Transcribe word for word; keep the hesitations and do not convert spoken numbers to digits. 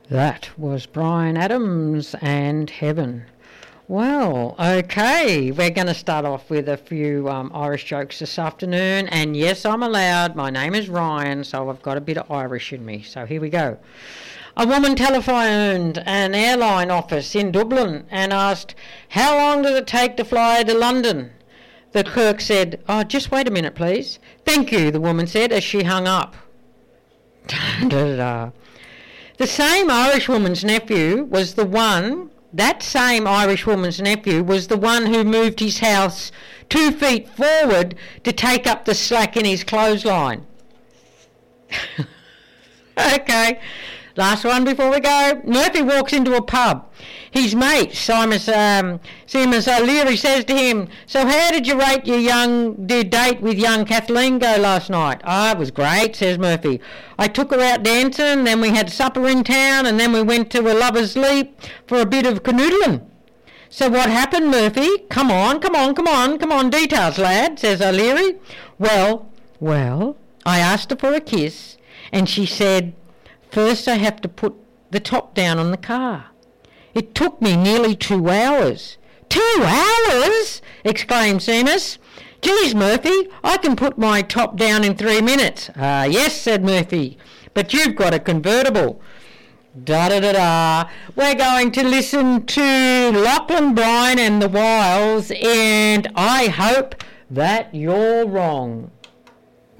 That was Bryan Adams and Heaven. Well, okay, we're going to start off with a few um, Irish jokes this afternoon, and yes, I'm allowed. My name is Ryan, so I've got a bit of Irish in me. So here we go. A woman telephoned an airline office in Dublin and asked, "How long does it take to fly to London?" The clerk said, "Oh, just wait a minute, please." "Thank you," the woman said as she hung up. Da-da-da. The same Irish woman's nephew was the one, that same Irish woman's nephew was the one who moved his house two feet forward to take up the slack in his clothesline. Okay, last one before we go. Murphy walks into a pub. His mate, Seamus, um, Seamus O'Leary, says to him, "So how did you rate your young your date with young Kathleen go last night?" "Ah, it was great," says Murphy. "I took her out dancing, then we had supper in town, and then we went to a lover's leap for a bit of canoodling." "So what happened, Murphy? Come on, come on, come on, come on, details, lad," says O'Leary. Well, well, I asked her for a kiss, and she said, "First I have to put the top down on the car." It took me nearly two hours. "Two hours?" exclaimed Seamus. "Geez, Murphy, I can put my top down in three minutes. "Ah, uh, yes," said Murphy, "but you've got a convertible." Da-da-da-da. We're going to listen to Lachlan Bryan and the Wilds, and I hope that you're wrong.